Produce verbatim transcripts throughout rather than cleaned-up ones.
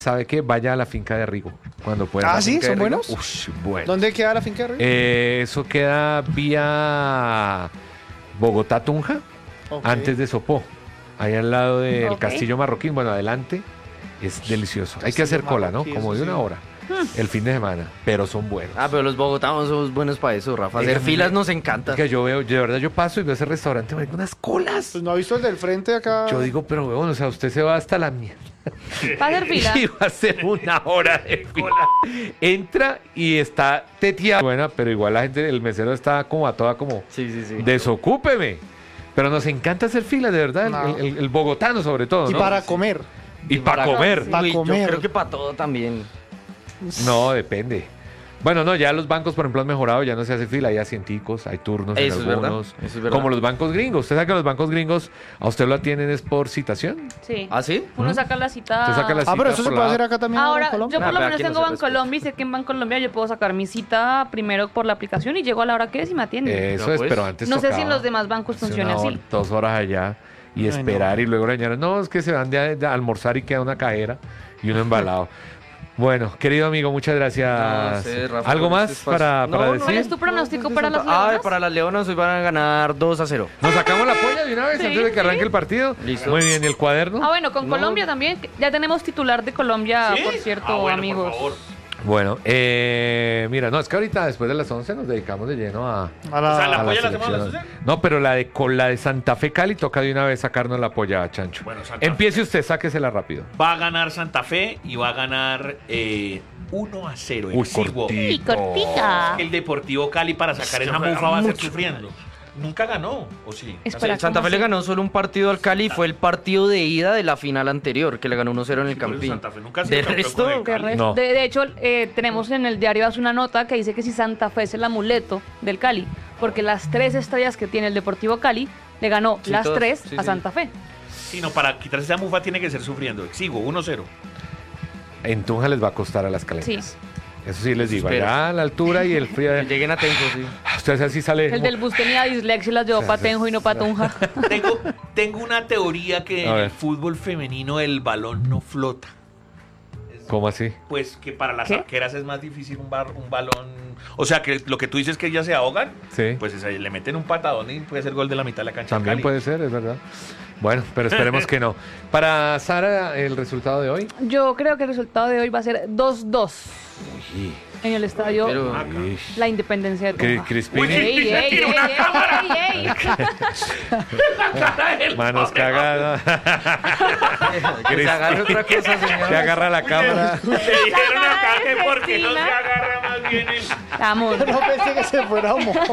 ¿Sabe qué? Vaya a la finca de Rigo cuando pueda. ¿Ah, sí? ¿Son buenos? Ush, bueno. ¿Dónde queda la finca de Rigo? Eh, eso queda vía Bogotá-Tunja, Okay. antes de Sopó, ahí al lado del Ok. Castillo Marroquín, bueno, adelante. Es delicioso. Hay que hacer cola, ¿no? Marroquí, Como eso de una sí. hora. El fin de semana, pero son buenos. Ah, pero los bogotanos somos buenos para eso, Rafa. Hacer Dígame. filas nos encanta. Es que yo veo, de verdad, yo paso y veo ese restaurante, me unas colas. Pues no ha visto el del frente acá. Yo digo, pero weón, o sea, usted se va hasta la mierda. Va a hacer fila. Y va a hacer una hora de fila. Entra y está teteada. Buena, pero igual la gente, el mesero está como a toda como, Sí, sí, sí. desocúpeme. Pero nos encanta hacer fila, de verdad, el- No. el, el- el bogotano sobre todo, Y ¿no? para comer. Y para comer. Pa' Uy, comer. Yo creo que para todo también. No, depende. Bueno, no, ya los bancos, por ejemplo, han mejorado, ya no se hace fila, hay asienticos, hay turnos en Eso es verdad, algunos. eso es verdad. Como los bancos gringos. Usted sabe que los bancos gringos a usted lo atienden es por citación. Sí. ¿Ah, sí? Uno saca la cita. Usted saca la Ah, pero cita eso se por puede la- hacer acá también Ahora, en Colombia. yo por Ah, lo pero menos aquí no tengo se Bancolombia respeta. y sé que en Bancolombia yo puedo sacar mi cita primero por la aplicación y llego a la hora que es y me atienden. Eso Ya, es, pues. pero antes No sé si en tocaba los demás bancos hace funciona una hora, así. dos horas allá y Ay, esperar y luego reñar. No, es que se van de, de almorzar y queda una cajera y uno embalado. Bueno, querido amigo, muchas gracias. No sé, Rafa, ¿Algo por más este espacio. para, No, para no, decir? ¿Cuál es tu pronóstico para las Ah, leonas? para las leonas hoy van a ganar dos a cero. ¿Nos sacamos la polla de una vez Sí, antes de que arranque sí. el partido? Listo. Muy bien, ¿y el cuaderno? Ah, bueno, con No. Colombia también. Ya tenemos titular de Colombia, por cierto, Ah, bueno, amigos. por favor. Bueno, eh, mira, no, es que ahorita después de las once nos dedicamos de lleno a... A la- O sea, la a polla la hacemos a las selección. once. No, pero la de con la de Santa Fe Cali toca de una vez sacarnos la polla, Chancho. Bueno, Santa Fe. Empiece usted, sáquesela rápido. Va a ganar Santa Fe y va a ganar eh, uno a cero. Uy, exiguo. cortito. Y cortica. El Deportivo Cali para sacar Es que esa juega mufa va a ser mucho. sufriendo. Nunca ganó, ¿o sí? Espera, Santa ¿cómo Fe le así? ganó solo un partido al Cali y fue el partido de ida de la final anterior, que le ganó uno cero en el Sí, por eso Campín. Santa Fe nunca ha sido De campeón resto, con el De, Cali. re- No. de- de hecho, eh, tenemos en el diario hace una nota que dice que si Santa Fe es el amuleto del Cali, porque las tres estrellas que tiene el Deportivo Cali le ganó Sí, las todas, tres sí, a sí. Santa Fe. Sí, no, para quitarse esa mufa tiene que ser sufriendo. Exiguo, uno cero. En Tunja les va a costar a las caletas. Sí. Eso sí les digo, Espero. allá a la altura y el frío. que lleguen atentos, sí. Usted así sale. El del bus tenía dislexia y las llevó para Tenjo y no para Tunja. Tengo, tengo una teoría que A en ver. el fútbol femenino el balón no flota. ¿Cómo así? Pues que para las ¿Qué? arqueras es más difícil un, bar- un balón. O sea, que lo que tú dices que ellas se ahogan, Sí. pues es ahí, le meten un patadón y puede ser gol de la mitad de la cancha. También Cali. puede ser, es verdad. Bueno, pero esperemos que no. Para Sara, el resultado de hoy. Yo creo que el resultado de hoy va a ser dos dos en el estadio Pero Ish. La Independencia de Cri- Tunja. Crispini. Ey, ey, ey, ey, ey, ey. Manos cagadas. que se agarre otra cosa, señor. Se agarra la cámara. Le dijeron acá que de porque no se Cristina. agarra más bien el... Amor. No pensé que se fuera a mover.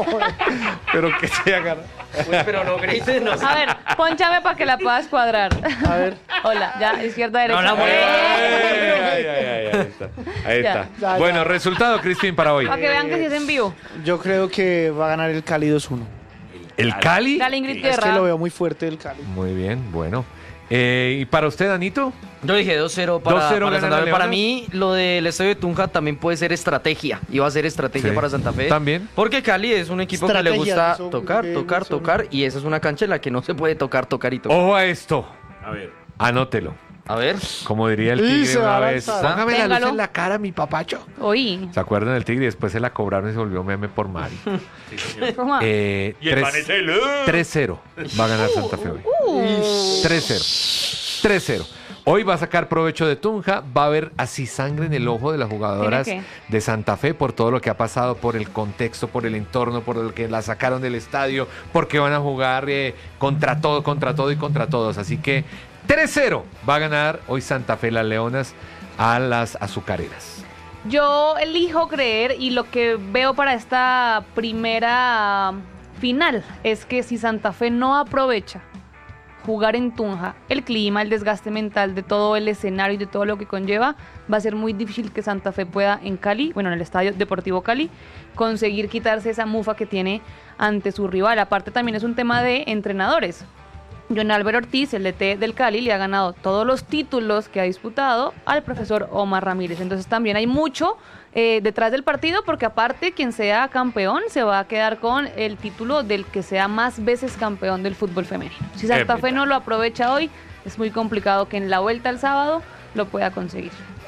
Pero que se agarra. Uy, pero no grites, no. A ver, ponchame para que la puedas cuadrar. A ver. Hola, ya, izquierda, derecha. No la muevas. Eh, Ay, ay, ay, ay, ahí está. Ahí Ya. está. Ya, ya. Bueno, resultado, Crispin, para hoy. Para que vean que sí es en vivo. Yo creo que va a ganar el Cali dos uno. ¿El Cali? Dale, Ingrid Es que lo Guerra. veo muy fuerte el Cali. Muy bien, bueno. Eh, ¿Y para usted, Anito? Yo dije dos cero para, dos cero para gana Santa la Fe. Para Leona. mí, lo del estadio de Tunja también puede ser estrategia. Iba a ser estrategia Sí. para Santa Fe. También. Porque Cali es un equipo que le Estrategias, gusta son tocar, games, tocar, son- tocar. Y esa es una cancha en la que no se puede tocar, tocar y tocar. Ojo a esto. A ver. Anótelo. A ver. Como diría el Y tigre se va una a vez. lanzar. Póngame la luz Téngalo. en la cara, mi papacho. Oí. ¿Se acuerdan del tigre? Y después se la cobraron y se volvió meme por Mari. ¿Cómo? Eh, Y el tres- man es el... tres cero va a ganar Santa Fe hoy. Uh. tres cero. tres cero. Hoy va a sacar provecho de Tunja, va a haber así sangre en el ojo de las jugadoras ¿Tiene de Santa Fe por todo lo que ha pasado, por el contexto, por el entorno, por lo que la sacaron del estadio, porque van a jugar eh, contra todo, contra todo y contra todos. Así que tres cero va a ganar hoy Santa Fe las Leonas a las azucareras. Yo elijo creer y lo que veo para esta primera final es que si Santa Fe no aprovecha jugar en Tunja, el clima, el desgaste mental de todo el escenario y de todo lo que conlleva, va a ser muy difícil que Santa Fe pueda en Cali, bueno, en el Estadio Deportivo Cali, conseguir quitarse esa mufa que tiene ante su rival. Aparte también es un tema de entrenadores. John Álvaro Ortiz, el D T del Cali, le ha ganado todos los títulos que ha disputado al profesor Omar Ramírez. Entonces también hay mucho eh, detrás del partido, porque aparte quien sea campeón se va a quedar con el título del que sea más veces campeón del fútbol femenino. Si Santa Fe no lo aprovecha hoy, es muy complicado que en la vuelta al sábado lo pueda conseguir.